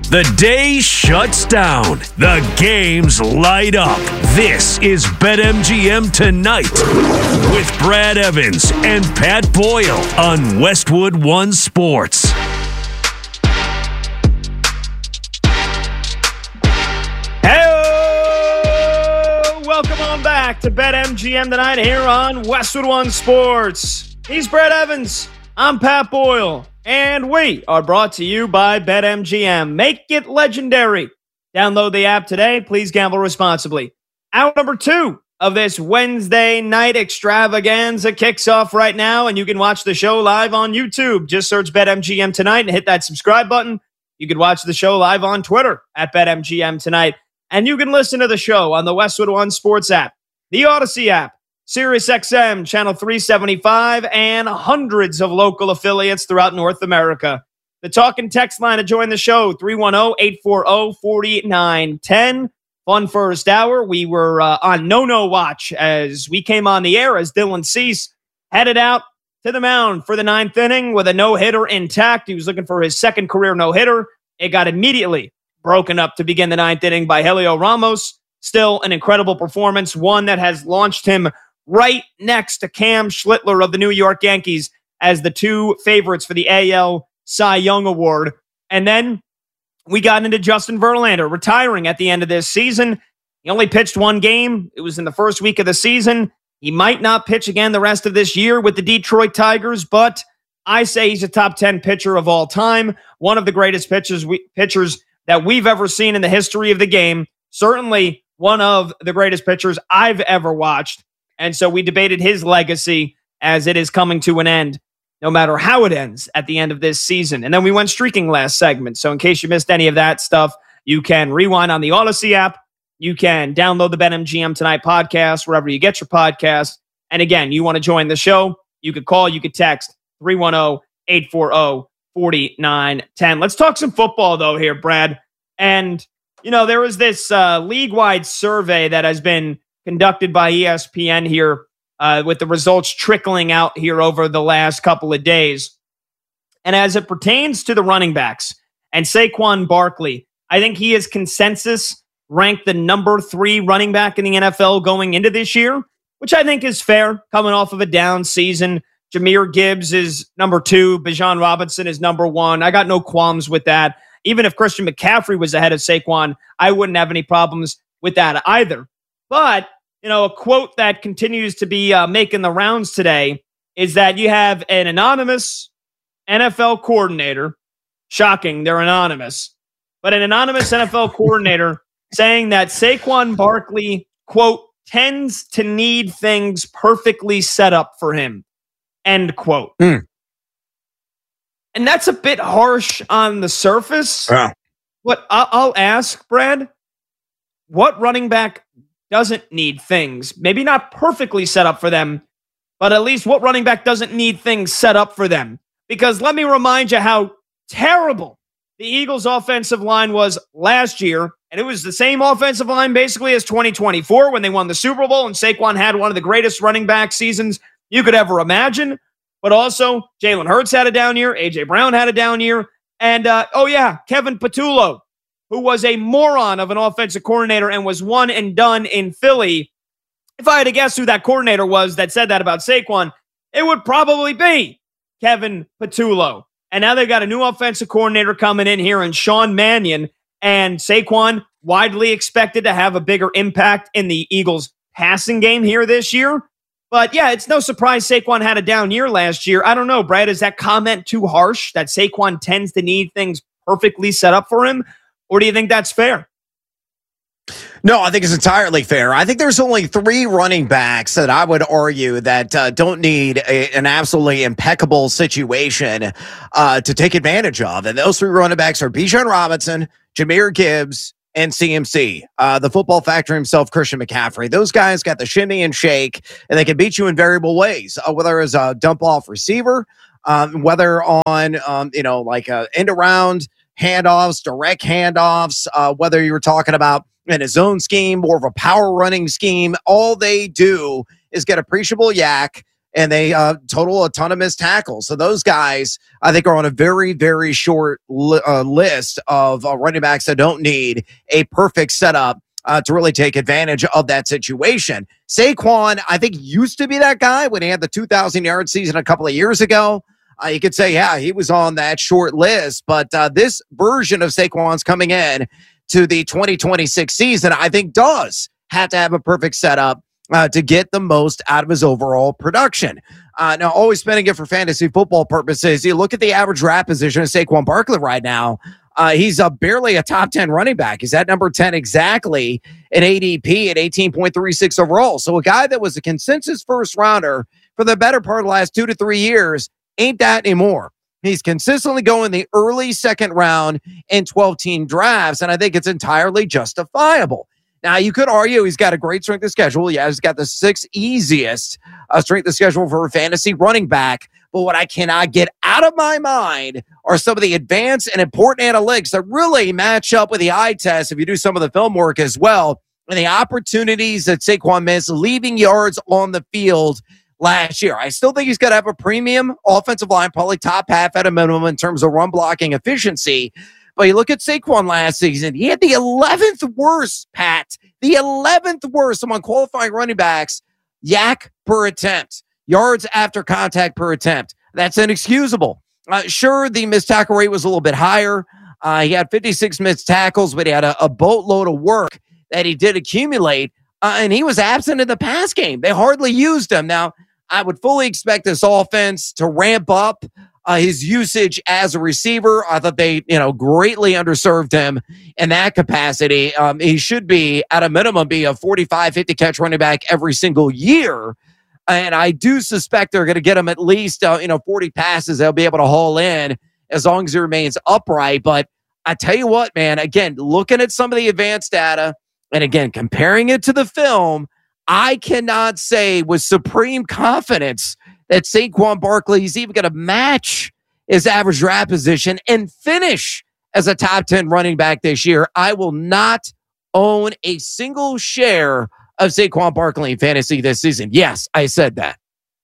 The day shuts down. The games light up. This is BetMGM Tonight with Brad Evans and Pat Boyle on Westwood One Sports. Hey, welcome on back to BetMGM Tonight here on Westwood One Sports. He's Brad Evans. I'm Pat Boyle. And we are brought to you by BetMGM. Make it legendary. Download the app today. Please gamble responsibly. Hour number 2 of this Wednesday night extravaganza kicks off right now, and you can watch the show live on YouTube. Just search BetMGM Tonight and hit that subscribe button. You can watch the show live on Twitter at BetMGM Tonight. And you can listen to the show on the Westwood One Sports app, the Odyssey app, SiriusXM, Channel 375, and hundreds of local affiliates throughout North America. The talk and text line to join the show, 310-840-4910. Fun first hour. We were on no-no watch as we came on the air as Dylan Cease headed out to the mound for the 9th inning with a no-hitter intact. He was looking for his second career no-hitter. It got immediately broken up to begin the 9th inning by Heliot Ramos. Still an incredible performance, one that has launched him right next to Cam Schlittler of the New York Yankees as the two favorites for the AL Cy Young Award. And then we got into Justin Verlander retiring at the end of this season. He only pitched one game. It was in the first week of the season. He might not pitch again the rest of this year with the Detroit Tigers, but I say he's a top 10 pitcher of all time. One of the greatest pitchers that we've ever seen in the history of the game. Certainly one of the greatest pitchers I've ever watched. And so we debated his legacy as it is coming to an end, no matter how it ends at the end of this season. And then we went streaking last segment. So in case you missed any of that stuff, you can rewind on the Odyssey app. You can download the BetMGM Tonight podcast, wherever you get your podcasts. And again, you want to join the show, you could call, you could text 310-840-4910. Let's talk some football, though, here, Brad. And, you know, there was this league-wide survey that has been conducted by ESPN here with the results trickling out here over the last couple of days. And as it pertains to the running backs and Saquon Barkley, I think he is consensus ranked the number 3 running back in the NFL going into this year, which I think is fair coming off of a down season. Jahmyr Gibbs is number 2. Bijan Robinson is number 1. I got no qualms with that. Even if Christian McCaffrey was ahead of Saquon, I wouldn't have any problems with that either. But you know, a quote that continues to be making the rounds today is that you have an anonymous NFL coordinator. Shocking, they're anonymous. But an anonymous NFL coordinator saying that Saquon Barkley, quote, tends to need things perfectly set up for him, end quote. And that's a bit harsh on the surface. Yeah. But I'll ask, Brad, what running back doesn't need things, maybe not perfectly set up for them, but at least what running back doesn't need things set up for them? Because let me remind you how terrible the Eagles' offensive line was last year, and it was the same offensive line basically as 2024 when they won the Super Bowl, and Saquon had one of the greatest running back seasons you could ever imagine. But also, Jalen Hurts had a down year, A.J. Brown had a down year, and Kevin Patullo, who was a moron of an offensive coordinator and was one and done in Philly. If I had to guess who that coordinator was that said that about Saquon, it would probably be Kevin Patullo. And now they've got a new offensive coordinator coming in here in Sean Mannion, and Saquon widely expected to have a bigger impact in the Eagles' passing game here this year. But yeah, it's no surprise Saquon had a down year last year. I don't know, Brad, is that comment too harsh that Saquon tends to need things perfectly set up for him? Or do you think that's fair? No, I think it's entirely fair. I think there's only 3 running backs that I would argue that don't need an absolutely impeccable situation to take advantage of. And those 3 running backs are Bijan Robinson, Jahmyr Gibbs, and CMC. The football factor himself, Christian McCaffrey. Those guys got the shimmy and shake, and they can beat you in variable ways, whether it's a dump-off receiver, whether on, end around handoffs, direct handoffs, whether you're talking about in a zone scheme, more of a power running scheme. All they do is get appreciable yak, and they total a ton of missed tackles. So those guys, I think, are on a very, very short list of running backs that don't need a perfect setup to really take advantage of that situation. Saquon, I think, used to be that guy when he had the 2,000-yard season a couple of years ago. You could say, yeah, he was on that short list, but this version of Saquon's coming in to the 2026 season, I think, does have to have a perfect setup to get the most out of his overall production. Now, always spending it for fantasy football purposes. You look at the average draft position of Saquon Barkley right now. He's barely a top 10 running back. He's at number 10 exactly in ADP at 18.36 overall. So a guy that was a consensus first rounder for the better part of the last 2 to 3 years ain't that anymore. He's consistently going the early second round in 12-team drafts, and I think it's entirely justifiable. Now, you could argue he's got a great strength of schedule. Yeah, he's got the 6th easiest strength of schedule for a fantasy running back. But what I cannot get out of my mind are some of the advanced and important analytics that really match up with the eye test if you do some of the film work as well, and the opportunities that Saquon missed leaving yards on the field last year. I still think he's got to have a premium offensive line, probably top half at a minimum in terms of run blocking efficiency. But you look at Saquon last season, he had the 11th worst, Pat, the 11th worst among qualifying running backs, yak per attempt, yards after contact per attempt. That's inexcusable. Sure, the missed tackle rate was a little bit higher. He had 56 missed tackles, but he had a boatload of work that he did accumulate, and he was absent in the pass game. They hardly used him. Now, I would fully expect this offense to ramp up his usage as a receiver. I thought they, greatly underserved him in that capacity. He should be, at a minimum, be a 45, 50 catch running back every single year. And I do suspect they're going to get him at least, 40 passes they'll be able to haul in as long as he remains upright. But I tell you what, man, again, looking at some of the advanced data and again, comparing it to the film, I cannot say with supreme confidence that Saquon Barkley is even going to match his average draft position and finish as a top 10 running back this year. I will not own a single share of Saquon Barkley in fantasy this season. Yes, I said that.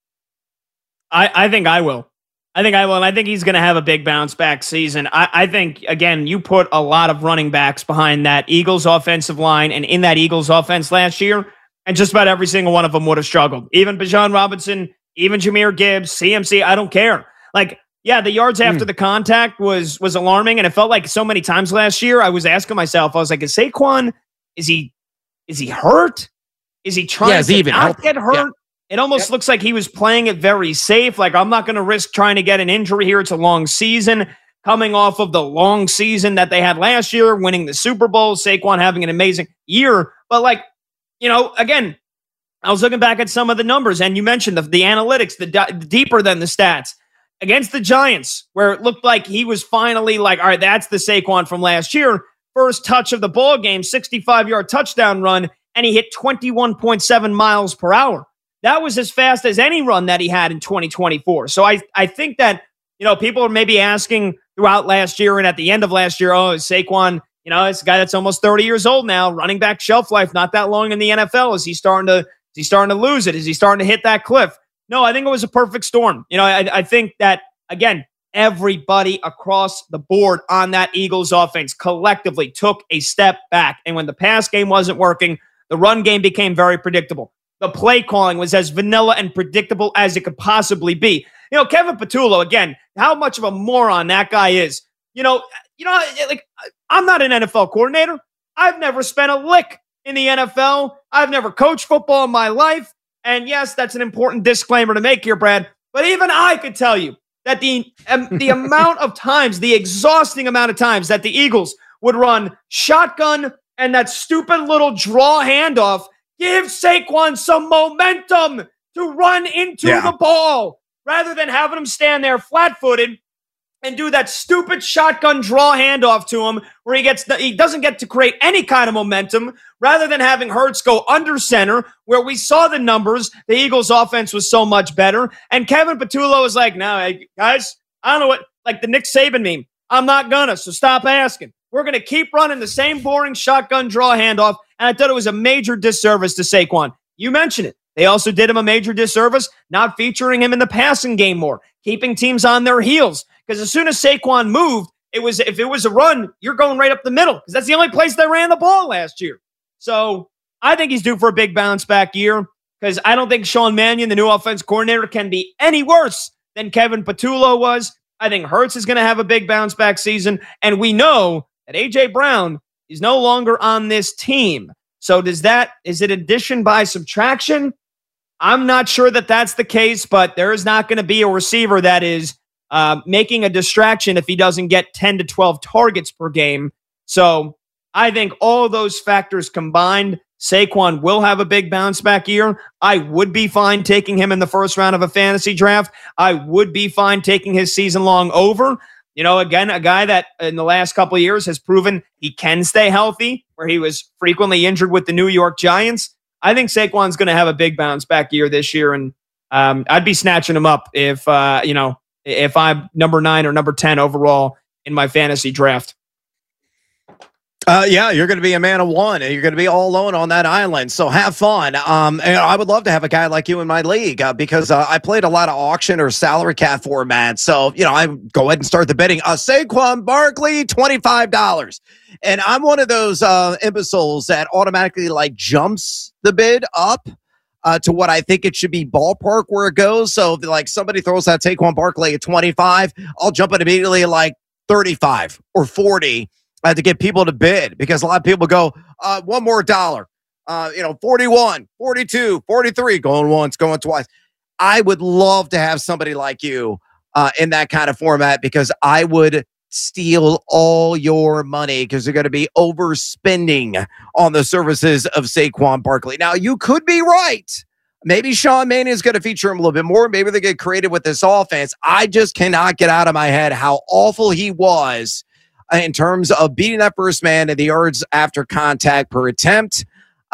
I think I will. And I think he's going to have a big bounce back season. I think, again, you put a lot of running backs behind that Eagles offensive line and in that Eagles offense last year, and just about every single one of them would have struggled. Even Bijan Robinson, even Jahmyr Gibbs, CMC, I don't care. Like, yeah, the yards after the contact was alarming, and it felt like so many times last year I was asking myself, I was like, is Saquon, is he hurt? Is he trying to not get hurt? Yeah. It almost looks like he was playing it very safe. Like, I'm not going to risk trying to get an injury here. It's a long season, coming off of the long season that they had last year, winning the Super Bowl, Saquon having an amazing year. But, like, again, I was looking back at some of the numbers, and you mentioned the analytics, the deeper than the stats. Against the Giants, where it looked like he was finally like, all right, that's the Saquon from last year. First touch of the ball game, 65-yard touchdown run, and he hit 21.7 miles per hour. That was as fast as any run that he had in 2024. So I think that, people are maybe asking throughout last year and at the end of last year, oh, is Saquon, it's a guy that's almost 30 years old now, running back shelf life, not that long in the NFL. Is he starting to lose it? Is he starting to hit that cliff? No, I think it was a perfect storm. I think that, again, everybody across the board on that Eagles offense collectively took a step back. And when the pass game wasn't working, the run game became very predictable. The play calling was as vanilla and predictable as it could possibly be. Kevin Patullo, again, how much of a moron that guy is. Like, I'm not an NFL coordinator. I've never spent a lick in the NFL. I've never coached football in my life. And yes, that's an important disclaimer to make here, Brad. But even I could tell you that the amount of times, the exhausting amount of times that the Eagles would run shotgun and that stupid little draw handoff, give Saquon some momentum to run into the ball rather than having him stand there flat-footed and do that stupid shotgun draw handoff to him where he doesn't get to create any kind of momentum rather than having Hurts go under center where we saw the numbers. The Eagles offense was so much better. And Kevin Patullo was like, no, guys, I don't know what, like the Nick Saban meme. I'm not gonna, so stop asking. We're going to keep running the same boring shotgun draw handoff. And I thought it was a major disservice to Saquon. You mentioned it. They also did him a major disservice, not featuring him in the passing game more, keeping teams on their heels. Because as soon as Saquon moved, if it was a run, you're going right up the middle, because that's the only place they ran the ball last year. So I think he's due for a big bounce back year, because I don't think Sean Mannion, the new offense coordinator, can be any worse than Kevin Patullo was. I think Hurts is going to have a big bounce back season. And we know that A.J. Brown is no longer on this team. So is it addition by subtraction? I'm not sure that that's the case, but there is not going to be a receiver that is making a distraction if he doesn't get 10 to 12 targets per game. So I think all those factors combined, Saquon will have a big bounce back year. I would be fine taking him in the first round of a fantasy draft. I would be fine taking his season long over. Again, a guy that in the last couple of years has proven he can stay healthy, where he was frequently injured with the New York Giants. I think Saquon's going to have a big bounce back year this year, and I'd be snatching him up if I'm number 9 or number 10 overall in my fantasy draft. Yeah, you're going to be a man of one. You're going to be all alone on that island. So have fun. And I would love to have a guy like you in my league because I played a lot of auction or salary cap formats. So, I go ahead and start the bidding. Saquon Barkley, $25. And I'm one of those imbeciles that automatically jumps the bid up to what I think it should be ballpark where it goes. So if somebody throws that Saquon Barkley at 25, I'll jump it immediately at 35 or 40. To get people to bid, because a lot of people go, one more dollar, 41, 42, 43, going once, going twice. I would love to have somebody like you in that kind of format, because I would steal all your money because you're going to be overspending on the services of Saquon Barkley. Now, you could be right. Maybe Sean Mannion is going to feature him a little bit more. Maybe they get creative with this offense. I just cannot get out of my head how awful he was in terms of beating that first man and the yards after contact per attempt.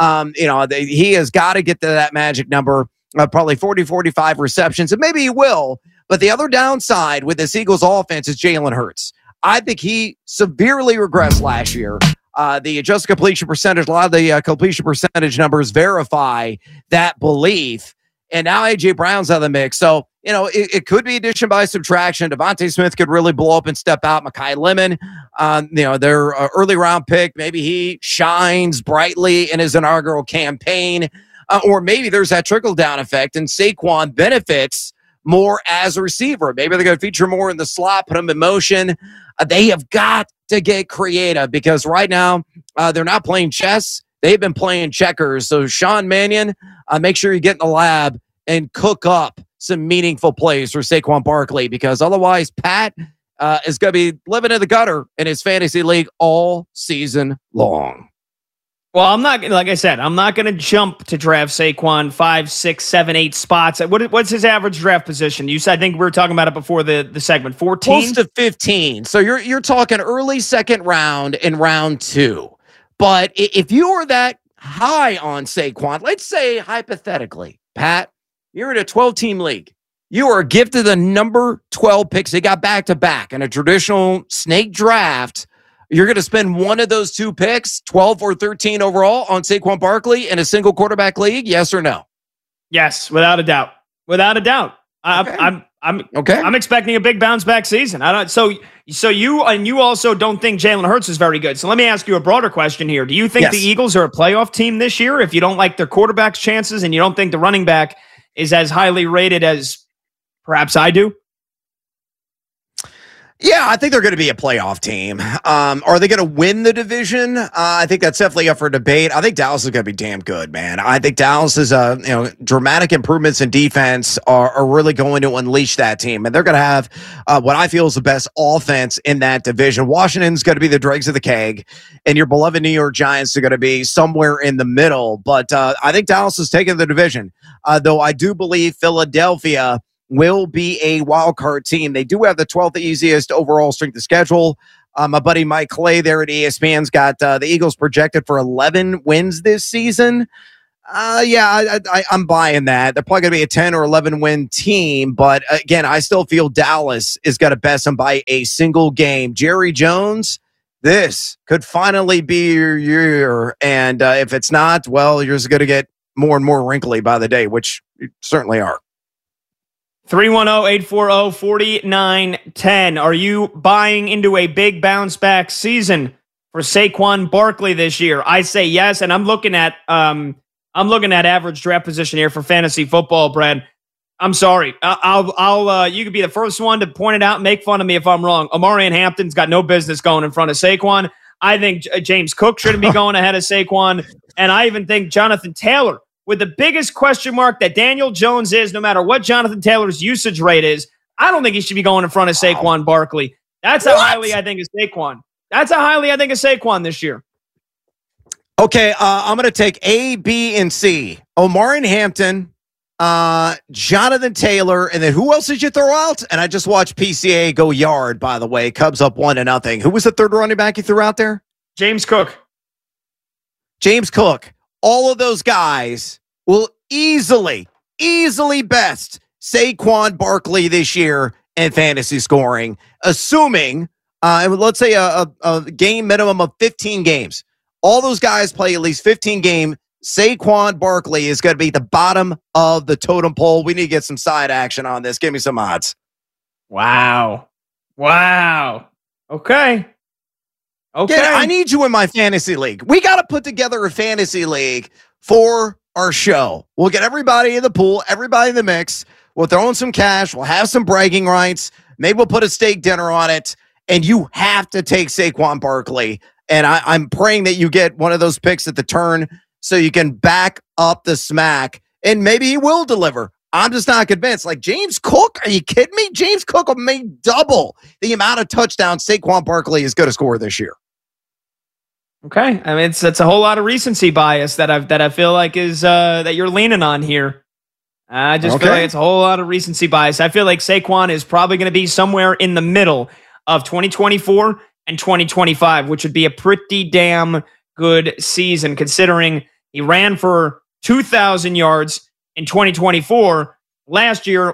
He has got to get to that magic number, probably 40, 45 receptions, and maybe he will. But the other downside with this Eagles offense is Jalen Hurts. I think he severely regressed last year. The adjusted completion percentage, a lot of the completion percentage numbers verify that belief. And now A.J. Brown's out of the mix. So, it could be addition by subtraction. Devontae Smith could really blow up and step out. Mekhi Lemon, their early round pick, maybe he shines brightly in his inaugural campaign. Or maybe there's that trickle down effect and Saquon benefits more as a receiver. Maybe they're going to feature more in the slot, put him in motion. They have got to get creative, because right now they're not playing chess. They've been playing checkers. So Sean Mannion, make sure you get in the lab and cook up some meaningful plays for Saquon Barkley, because otherwise Pat is going to be living in the gutter in his fantasy league all season long. Well, I'm not going to jump to draft Saquon 5, 6, 7, 8 spots. What's his average draft position? You said, I think we were talking about it before the segment, 14? Close to 15. So you're talking early second round in round 2. But if you are that high on Saquon, let's say hypothetically, Pat, you're in a 12-team league. You are gifted the number 12 picks. They got back-to-back in a traditional snake draft. You're going to spend one of those 2 picks, 12 or 13 overall, on Saquon Barkley in a single quarterback league? Yes or no? Yes, without a doubt. Without a doubt. Okay. I'm expecting a big bounce back season. So you also don't think Jalen Hurts is very good. So let me ask you a broader question here. Do you think the Eagles are a playoff team this year if you don't like their quarterback's chances and you don't think the running back is as highly rated as perhaps I do? Yeah, I think they're going to be a playoff team. Are they going to win the division? I think that's definitely up for debate. I think Dallas is going to be damn good, man. I think Dallas is dramatic improvements in defense are really going to unleash that team, and they're going to have what I feel is the best offense in that division. Washington's going to be the dregs of the keg, and your beloved New York Giants are going to be somewhere in the middle. But I think Dallas is taking the division, though I do believe Philadelphia will be a wild card team. They do have the 12th easiest overall strength of schedule. My buddy Mike Clay there at ESPN's got the Eagles projected for 11 wins this season. I'm buying that. They're probably going to be a 10 or 11 win team. But again, I still feel Dallas is going to best them by a single game. Jerry Jones, this could finally be your year. And if it's not, well, you're just going to get more and more wrinkly by the day, which certainly are. 310-840-4910. Are you buying into a big bounce back season for Saquon Barkley this year? I say yes, and I'm looking at average draft position here for fantasy football, Brad. I'm sorry. I'll you could be the first one to point it out and make fun of me if I'm wrong. Omarion Hampton's got no business going in front of Saquon. I think James Cook shouldn't be going ahead of Saquon, and I even think Jonathan Taylor, with the biggest question mark that Daniel Jones is, no matter what Jonathan Taylor's usage rate is, I don't think he should be going in front of Saquon Barkley. That's how highly I think of Saquon. That's how highly I think of Saquon this year. Okay, I'm going to take A, B, and C. Omarion Hampton, Jonathan Taylor, and then who else did you throw out? And I just watched PCA go yard, by the way. Cubs up 1-0. Who was the third running back you threw out there? James Cook. James Cook. All of those guys will easily best Saquon Barkley this year in fantasy scoring, assuming, let's say a game minimum of 15 games. All those guys play at least 15 games. Saquon Barkley is going to be the bottom of the totem pole. We need to get some side action on this. Give me some odds. Wow. Okay. Yeah, I need you in my fantasy league. We got to put together a fantasy league for our show. We'll get everybody in the pool, everybody in the mix. We'll throw in some cash. We'll have some bragging rights. Maybe we'll put a steak dinner on it. And you have to take Saquon Barkley. And I'm praying that you get one of those picks at the turn so you can back up the smack. And maybe he will deliver. I'm just not convinced. Like James Cook, are you kidding me? James Cook will make double the amount of touchdowns Saquon Barkley is going to score this year. Okay, I mean it's a whole lot of recency bias that I feel like is that you're leaning on here. I just feel like it's a whole lot of recency bias. I feel like Saquon is probably going to be somewhere in the middle of 2024 and 2025, which would be a pretty damn good season considering he ran for 2,000 yards in 2024. Last year,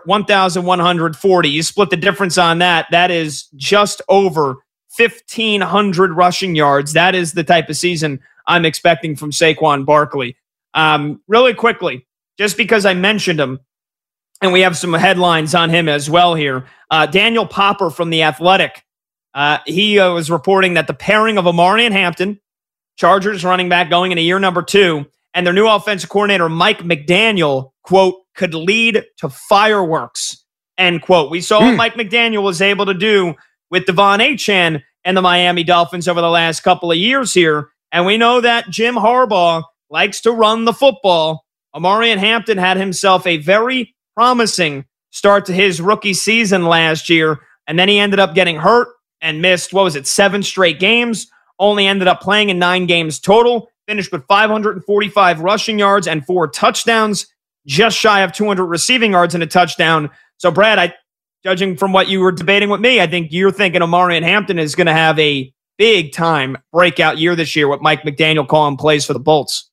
1,140. You split the difference on that. That is just over 1,500 rushing yards. That is the type of season I'm expecting from Saquon Barkley. Really quickly, just because I mentioned him, and we have some headlines on him as well here. Daniel Popper from The Athletic, he was reporting that the pairing of Omarion Hampton, Chargers running back going into year number 2, and their new offensive coordinator, Mike McDaniel, quote, could lead to fireworks, end quote. We saw what Mike McDaniel was able to do with Devon Achane and the Miami Dolphins over the last couple of years here. And we know that Jim Harbaugh likes to run the football. Omarion Hampton had himself a very promising start to his rookie season last year, and then he ended up getting hurt and missed, 7 straight games, only ended up playing in 9 games total, finished with 545 rushing yards and 4 touchdowns, just shy of 200 receiving yards and a touchdown. So, Brad, judging from what you were debating with me, I think you're thinking Omarion Hampton is going to have a big-time breakout year this year with Mike McDaniel calling plays for the Bolts.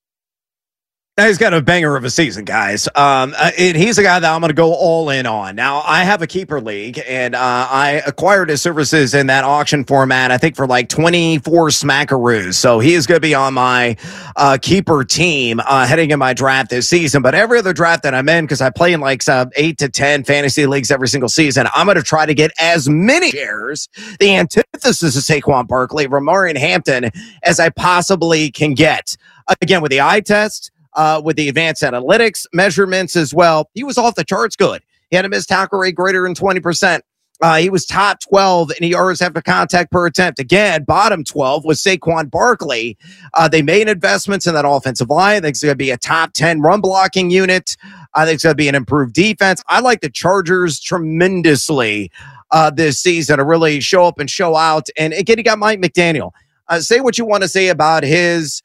He's got a banger of a season, guys. And he's a guy that I'm going to go all in on. Now, I have a keeper league, and I acquired his services in that auction format, I think, for like 24 smackaroos. So he is going to be on my keeper team heading in my draft this season. But every other draft that I'm in, because I play in like 8 to 10 fantasy leagues every single season, I'm going to try to get as many shares, the antithesis of Saquon Barkley, Omarion Hampton, as I possibly can get. Again, with the eye test, with the advanced analytics measurements as well. He was off the charts good. He had a missed tackle rate greater than 20%. He was top 12 in yards after contact per attempt. Again, bottom 12 was Saquon Barkley. They made investments in that offensive line. I think it's going to be a top 10 run blocking unit. I think it's going to be an improved defense. I like the Chargers tremendously this season to really show up and show out. And again, you got Mike McDaniel. Say what you want to say about his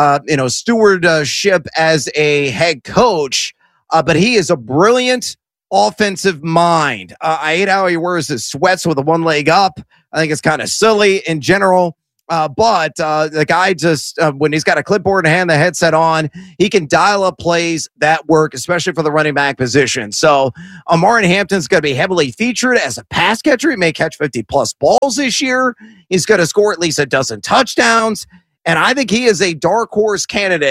stewardship as a head coach, but he is a brilliant offensive mind. I hate how he wears his sweats with one leg up. I think it's kind of silly in general. But the guy just, when he's got a clipboard in hand, the headset on, he can dial up plays that work, especially for the running back position. So Omarion Hampton's going to be heavily featured as a pass catcher. He may catch 50-plus balls this year. He's going to score at least a dozen touchdowns. And I think he is a dark horse candidate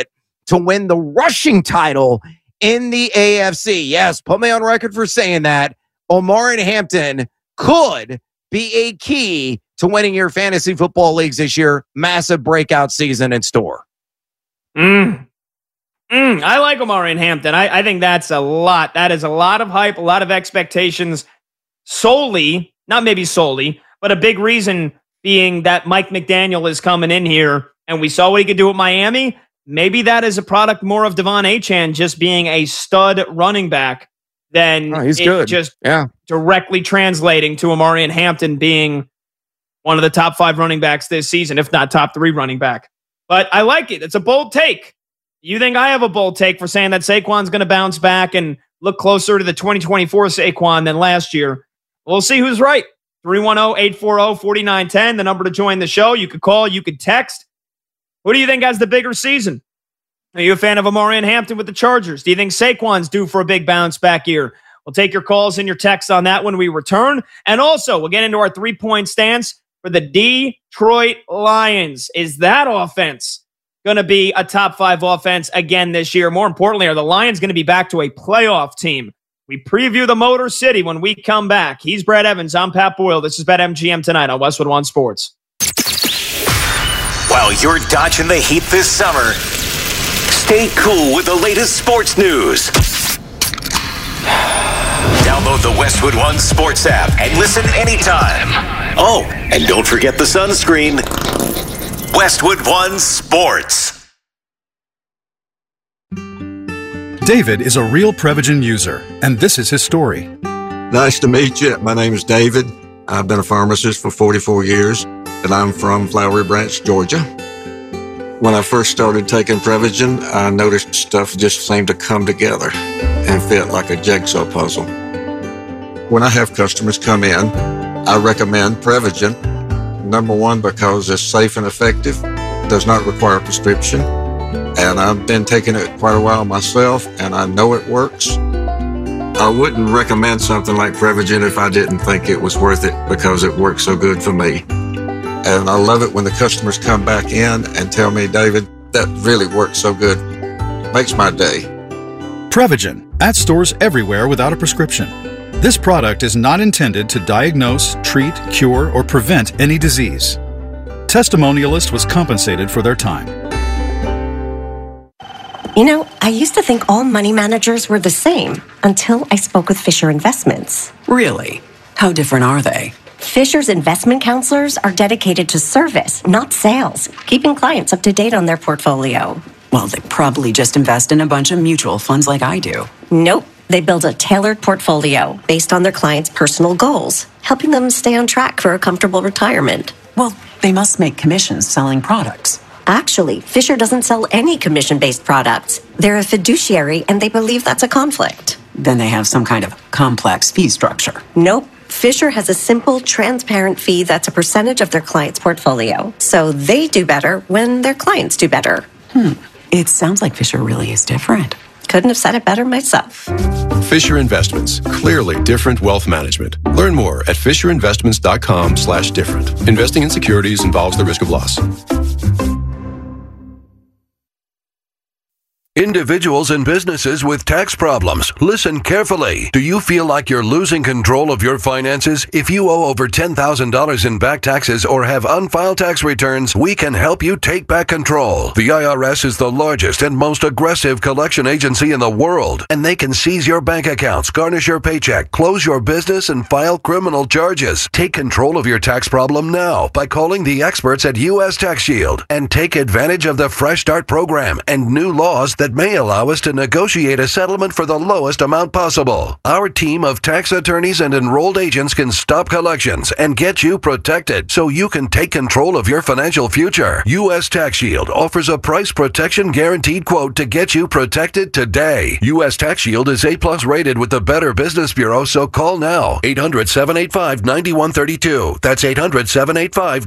to win the rushing title in the AFC. Yes, put me on record for saying that. Omarion Hampton could be a key to winning your fantasy football leagues this year. Massive breakout season in store. I like Omarion Hampton. I think that's a lot. That is a lot of hype, a lot of expectations. Solely, not maybe solely, but a big reason being that Mike McDaniel is coming in here, and we saw what he could do at Miami. Maybe that is a product more of Devon Achane just being a stud running back than he's good. Just directly translating to Omarion Hampton being one of the top 5 running backs this season, if not top 3 running back. But I like it. It's a bold take. You think I have a bold take for saying that Saquon's going to bounce back and look closer to the 2024 Saquon than last year? We'll see who's right. 310-840-4910, the number to join the show. You could call, you could text. Who do you think has the bigger season? Are you a fan of Omarion Hampton with the Chargers? Do you think Saquon's due for a big bounce back year? We'll take your calls and your texts on that when we return. And also, we'll get into our 3-point stance for the Detroit Lions. Is that offense going to be a top 5 offense again this year? More importantly, are the Lions going to be back to a playoff team? We preview the Motor City when we come back. He's Brad Evans. I'm Pat Boyle. This is BetMGM Tonight on Westwood One Sports. While you're dodging the heat this summer, stay cool with the latest sports news. Download the Westwood One Sports app and listen anytime. Oh, and don't forget the sunscreen. Westwood One Sports. David is a real Prevagen user, and this is his story. Nice to meet you. My name is David. I've been a pharmacist for 44 years, and I'm from Flowery Branch, Georgia. When I first started taking Prevagen, I noticed stuff just seemed to come together and fit like a jigsaw puzzle. When I have customers come in, I recommend Prevagen. Number one, because it's safe and effective, does not require a prescription. And I've been taking it quite a while myself, and I know it works. I wouldn't recommend something like Prevagen if I didn't think it was worth it because it works so good for me. And I love it when the customers come back in and tell me, David, that really works so good. Makes my day. Prevagen, at stores everywhere without a prescription. This product is not intended to diagnose, treat, cure, or prevent any disease. Testimonialist was compensated for their time. You know, I used to think all money managers were the same until I spoke with Fisher Investments. Really? How different are they? Fisher's investment counselors are dedicated to service, not sales, keeping clients up to date on their portfolio. Well, they probably just invest in a bunch of mutual funds like I do. Nope. They build a tailored portfolio based on their clients' personal goals, helping them stay on track for a comfortable retirement. Well, they must make commissions selling products. Actually, Fisher doesn't sell any commission-based products. They're a fiduciary, and they believe that's a conflict. Then they have some kind of complex fee structure. Nope. Fisher has a simple, transparent fee that's a percentage of their client's portfolio. So they do better when their clients do better. It sounds like Fisher really is different. Couldn't have said it better myself. Fisher Investments. Clearly different wealth management. Learn more at fisherinvestments.com/different. Investing in securities involves the risk of loss. Individuals and businesses with tax problems, listen carefully. Do you feel like you're losing control of your finances? If you owe over $10,000 in back taxes or have unfiled tax returns, we can help you take back control. The IRS is the largest and most aggressive collection agency in the world, and they can seize your bank accounts, garnish your paycheck, close your business, and file criminal charges. Take control of your tax problem now by calling the experts at U.S. Tax Shield and take advantage of the Fresh Start program and new laws that may allow us to negotiate a settlement for the lowest amount possible. Our team of tax attorneys and enrolled agents can stop collections and get you protected so you can take control of your financial future. U.S. Tax Shield offers a price protection guaranteed quote to get you protected today. U.S. Tax Shield is A+ rated with the Better Business Bureau, so call now. 800-785-9132. That's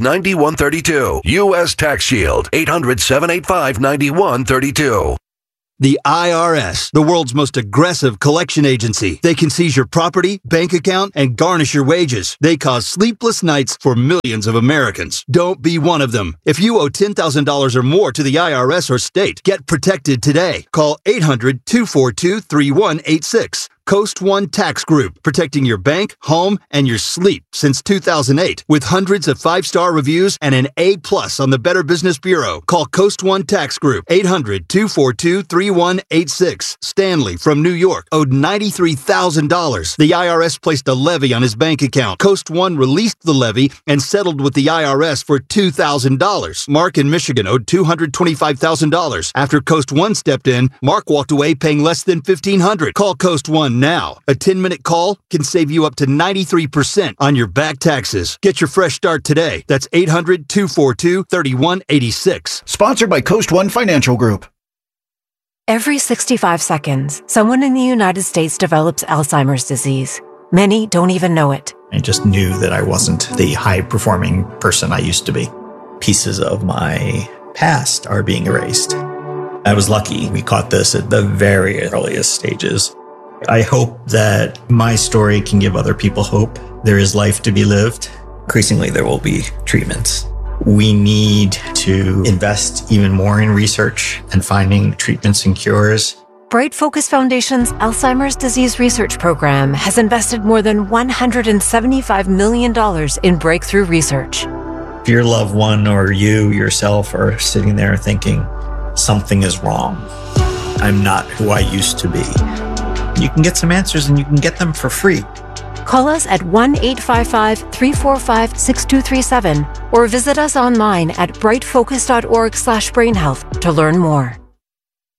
800-785-9132. U.S. Tax Shield. 800-785-9132. The IRS, the world's most aggressive collection agency. They can seize your property, bank account, and garnish your wages. They cause sleepless nights for millions of Americans. Don't be one of them. If you owe $10,000 or more to the IRS or state, get protected today. Call 800-242-3186. Coast One Tax Group, protecting your bank, home, and your sleep since 2008. With hundreds of 5-star reviews and an A+ on the Better Business Bureau. Call Coast One Tax Group, 800-242-3186. Stanley from New York owed $93,000. The IRS placed a levy on his bank account. Coast One released the levy and settled with the IRS for $2,000. Mark in Michigan owed $225,000. After Coast One stepped in, Mark walked away paying less than $1,500. Call Coast One now. A 10-minute call can save you up to 93% on your back taxes. Get your fresh start today. That's 800-242-3186. Sponsored by Coast One Financial Group. Every 65 seconds, someone in the United States develops Alzheimer's disease. Many don't even know it. I just knew that I wasn't the high-performing person I used to be. Pieces of my past are being erased. I was lucky. We caught this at the very earliest stages. I hope that my story can give other people hope. There is life to be lived. Increasingly, there will be treatments. We need to invest even more in research and finding treatments and cures. Bright Focus Foundation's Alzheimer's Disease Research Program has invested more than $175 million in breakthrough research. If your loved one or you yourself are sitting there thinking, something is wrong, I'm not who I used to be, you can get some answers and you can get them for free. Call us at 1-855-345-6237 or visit us online at brightfocus.org/brainhealth to learn more.